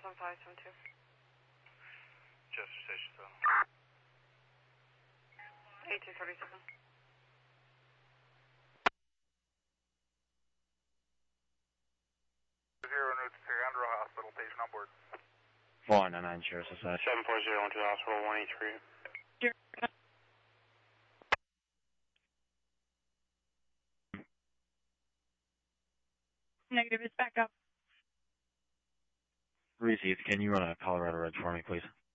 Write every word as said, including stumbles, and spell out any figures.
seven five seven two. Chester Station seven. eight two three seven. Zero Newt Sandra Hospital, patient on board. four nine nine, Sheriff Society. seven four zero one to the hospital, one eight three. Negative, it's back up. Received. Can you run a Colorado Red for me, please?